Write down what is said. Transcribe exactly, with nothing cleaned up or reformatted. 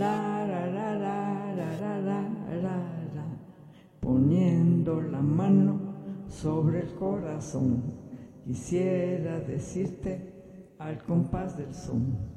la, la, la, la, la, la, la, la, la. Poniendo la mano sobre el corazón, quisiera decirte al compás del son.